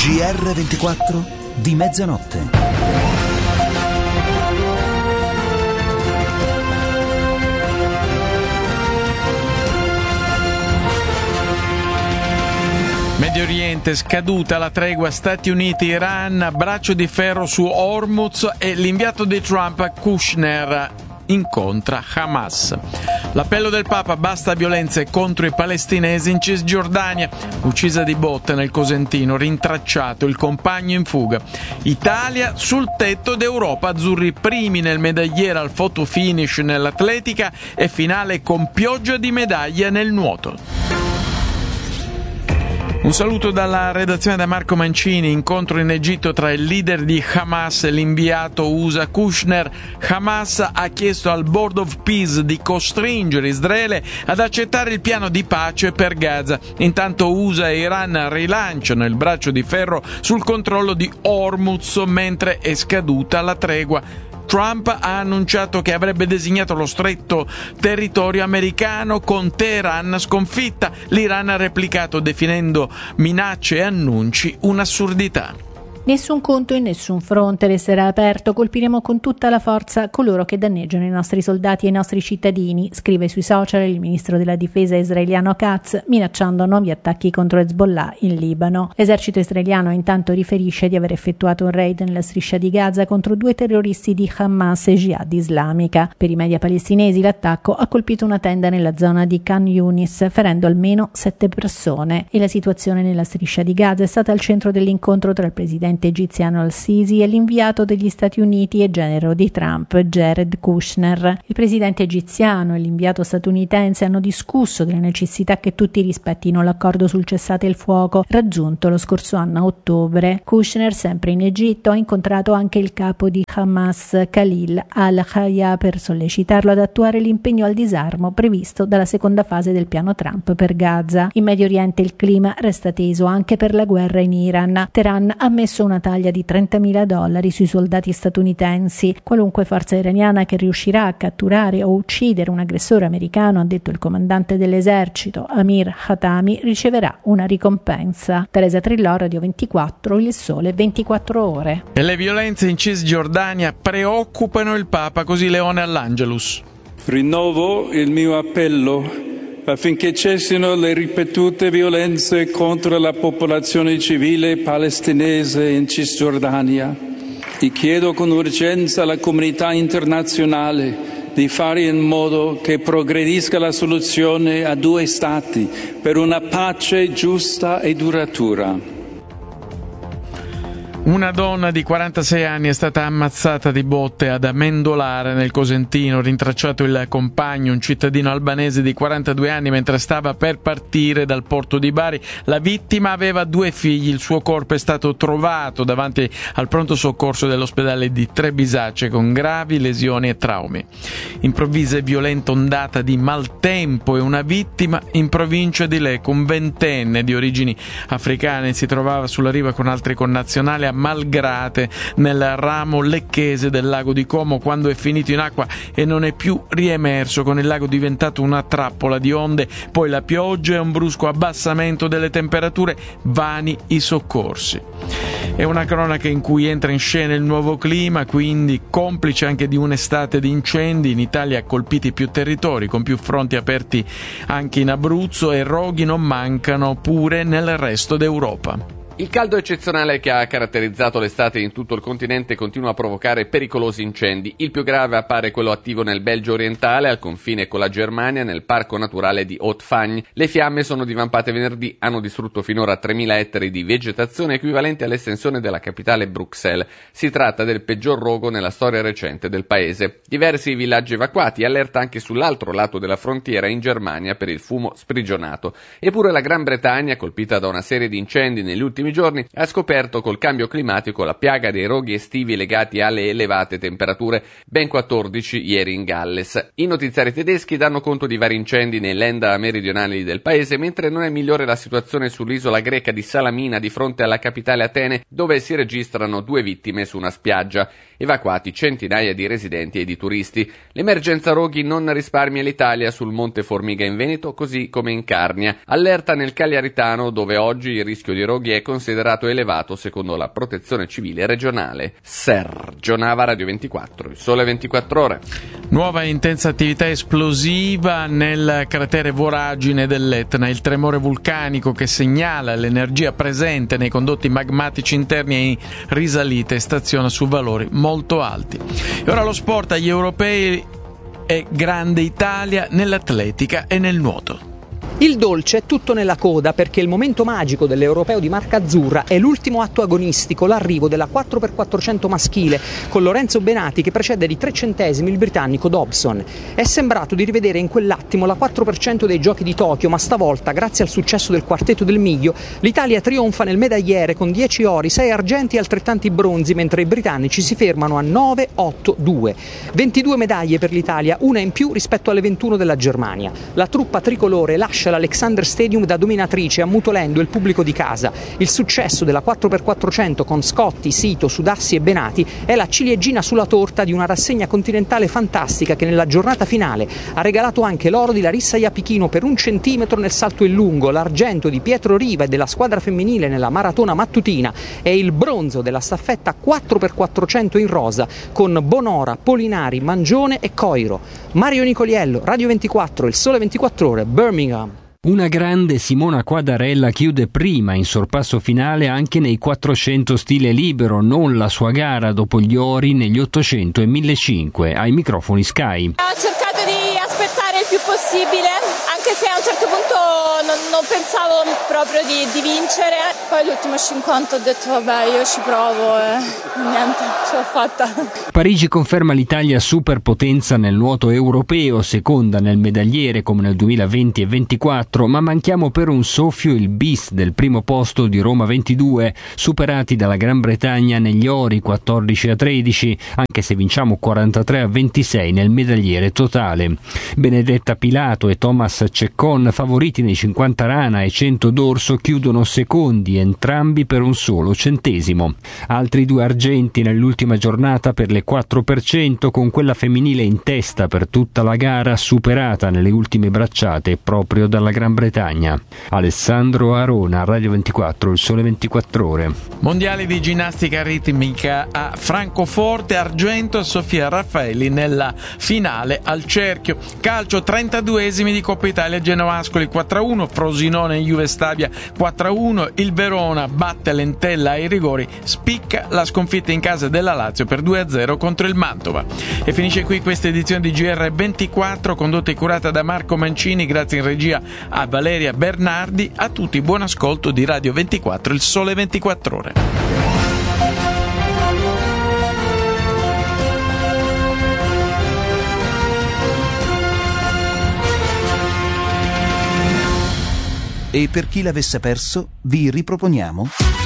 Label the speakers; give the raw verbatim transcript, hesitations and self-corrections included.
Speaker 1: G R ventiquattro di mezzanotte.
Speaker 2: Medio Oriente, scaduta la tregua Stati Uniti-Iran, braccio di ferro su Hormuz e l'inviato di Trump Kushner incontra Hamas. L'appello del Papa: basta violenze contro i palestinesi in Cisgiordania. Uccisa di botte nel Cosentino, rintracciato il compagno in fuga. Italia sul tetto d'Europa, azzurri primi nel medagliere al photo finish nell'atletica e finale con pioggia di medaglie nel nuoto. Un saluto dalla redazione da Marco Mancini. Incontro in Egitto tra il leader di Hamas e l'inviato U S A Kushner. Hamas ha chiesto al Board of Peace di costringere Israele ad accettare il piano di pace per Gaza. Intanto U S A e Iran rilanciano il braccio di ferro sul controllo di Hormuz mentre è scaduta la tregua. Trump ha annunciato che avrebbe designato lo stretto territorio americano con Teheran sconfitta. L'Iran ha replicato definendo minacce e annunci un'assurdità.
Speaker 3: Nessun conto in nessun fronte resterà aperto, colpiremo con tutta la forza coloro che danneggiano i nostri soldati e i nostri cittadini, scrive sui social il ministro della difesa israeliano Katz, minacciando nuovi attacchi contro Hezbollah in Libano. L'esercito israeliano intanto riferisce di aver effettuato un raid nella striscia di Gaza contro due terroristi di Hamas e Jihad islamica. Per i media palestinesi l'attacco ha colpito una tenda nella zona di Khan Yunis, ferendo almeno sette persone, e la situazione nella striscia di Gaza è stata al centro dell'incontro tra il presidente egiziano Al-Sisi e l'inviato degli Stati Uniti e genero di Trump, Jared Kushner. Il presidente egiziano e l'inviato statunitense hanno discusso della necessità che tutti rispettino l'accordo sul cessate il fuoco raggiunto lo scorso anno a ottobre. Kushner, sempre in Egitto, ha incontrato anche il capo di Hamas, Khalil al-Hayya, per sollecitarlo ad attuare l'impegno al disarmo previsto dalla seconda fase del piano Trump per Gaza. In Medio Oriente il clima resta teso anche per la guerra in Iran. Teheran ha messo una taglia di trentamila dollari sui soldati statunitensi. Qualunque forza iraniana che riuscirà a catturare o uccidere un aggressore americano, ha detto il comandante dell'esercito Amir Hatami, riceverà una ricompensa. Teresa Trillò, Radio ventiquattro, Il Sole ventiquattro ore.
Speaker 2: E le violenze in Cisgiordania preoccupano il Papa, così Leone all'Angelus.
Speaker 4: Rinnovo il mio appello affinché cessino le ripetute violenze contro la popolazione civile palestinese in Cisgiordania e chiedo con urgenza alla comunità internazionale di fare in modo che progredisca la soluzione a due stati per una pace giusta e duratura.
Speaker 2: Una donna di quarantasei anni è stata ammazzata di botte ad Amendolare nel Cosentino, rintracciato il compagno, un cittadino albanese di quarantadue anni, mentre stava per partire dal porto di Bari. La vittima aveva due figli, il suo corpo è stato trovato davanti al pronto soccorso dell'ospedale di Trebisacce con gravi lesioni e traumi. Improvvisa e violenta ondata di maltempo e una vittima in provincia di Lecco, un ventenne di origini africane, si trovava sulla riva con altri connazionali a Malgrate nel ramo lecchese del lago di Como quando è finito in acqua e non è più riemerso, con il lago diventato una trappola di onde, poi la pioggia e un brusco abbassamento delle temperature, vani i soccorsi. È una cronaca in cui entra in scena il nuovo clima, quindi complice anche di un'estate di incendi. In Italia colpiti più territori, con più fronti aperti anche in Abruzzo, e roghi non mancano pure nel resto d'Europa.
Speaker 5: Il caldo eccezionale che ha caratterizzato l'estate in tutto il continente continua a provocare pericolosi incendi. Il più grave appare quello attivo nel Belgio orientale, al confine con la Germania, nel parco naturale di Haute-Fagne. Le fiamme sono divampate venerdì, hanno distrutto finora tremila ettari di vegetazione, equivalente all'estensione della capitale Bruxelles. Si tratta del peggior rogo nella storia recente del paese. Diversi villaggi evacuati, allerta anche sull'altro lato della frontiera in Germania per il fumo sprigionato. Eppure la Gran Bretagna, colpita da una serie di incendi negli ultimi giorni, ha scoperto col cambio climatico la piaga dei roghi estivi legati alle elevate temperature, ben quattordici ieri in Galles. I notiziari tedeschi danno conto di vari incendi nei land meridionali del paese, mentre non è migliore la situazione sull'isola greca di Salamina di fronte alla capitale Atene, dove si registrano due vittime su una spiaggia. evacuati centinaia di residenti e di turisti. L'emergenza roghi non risparmia l'Italia sul Monte Formiga in Veneto, così come in Carnia. Allerta nel Cagliaritano, dove oggi il rischio di roghi è considerato elevato secondo la Protezione Civile regionale. Sergio Nava, Radio ventiquattro, il Sole ventiquattro Ore.
Speaker 2: Nuova intensa attività esplosiva nel cratere voragine dell'Etna. Il tremore vulcanico che segnala l'energia presente nei condotti magmatici interni è in risalita e staziona su valori molto alti. E ora lo sport agli europei e grande Italia nell'atletica e nel nuoto.
Speaker 6: Il dolce è tutto nella coda perché il momento magico dell'Europeo di marca azzurra è l'ultimo atto agonistico, l'arrivo della quattro per quattrocento maschile con Lorenzo Benati che precede di tre centesimi il britannico Dobson. È sembrato di rivedere in quell'attimo la quattro per cento dei giochi di Tokyo, ma stavolta, grazie al successo del quartetto del Miglio, l'Italia trionfa nel medagliere con dieci ori, sei argenti e altrettanti bronzi, mentre i britannici si fermano a nove otto due. ventidue medaglie per l'Italia, una in più rispetto alle ventuno della Germania. La truppa tricolore lascia l'Alexander Stadium da dominatrice, ammutolendo il pubblico di casa. Il successo della quattro per quattrocento con Scotti, Sito, Sudassi e Benati è la ciliegina sulla torta di una rassegna continentale fantastica che nella giornata finale ha regalato anche l'oro di Larissa Iapichino per un centimetro nel salto in lungo, l'argento di Pietro Riva e della squadra femminile nella maratona mattutina e il bronzo della staffetta quattro per quattrocento in rosa con Bonora, Polinari, Mangione e Coiro. Mario Nicoliello, Radio ventiquattro, il Sole ventiquattro Ore, Birmingham.
Speaker 7: Una grande Simona Quadarella chiude prima in sorpasso finale anche nei quattrocento stile libero, non la sua gara dopo gli ori negli ottocento e millecinquecento. Ai microfoni Sky.
Speaker 8: Ho cercato di aspettare il più possibile, anche se a un certo punto non, non pensavo proprio di, di vincere. Poi l'ultimo cinquanta ho detto vabbè, io ci provo e niente, ce l'ho fatta.
Speaker 7: Parigi conferma l'Italia superpotenza nel nuoto europeo, seconda nel medagliere come nel duemilaventi e ventiquattro, ma manchiamo per un soffio il bis del primo posto di Roma ventidue, superati dalla Gran Bretagna negli ori quattordici a tredici, anche se vinciamo quarantatré a ventisei nel medagliere totale. Benedetta Pilato e Thomas Ceccon, favoriti nei cinquanta rana e cento dorso, chiudono secondi entrambi per un solo centesimo. Altri due argenti nell'ultima giornata per le quattro per cento, con quella femminile in testa per tutta la gara, superata nelle ultime bracciate proprio dalla Gran Bretagna. Alessandro Arona, Radio ventiquattro, il Sole ventiquattro Ore.
Speaker 2: Mondiali di ginnastica ritmica a Francoforte, argento a Sofia Raffaelli nella finale al cerchio. Calcio, trentaduesimi di Coppa Italia, Genoascoli quattro a uno, Frosinone Juve Stabia quattro a uno, il Verona batte l'Entella ai rigori, spicca la sconfitta in casa della Lazio per due a zero contro il Mantova. E finisce qui questa edizione di G R ventiquattro, condotta e curata da Marco Mancini, grazie in regia a Valeria Bernardi. A tutti buon ascolto di Radio ventiquattro, il Sole ventiquattro Ore.
Speaker 1: E per chi l'avesse perso, vi riproponiamo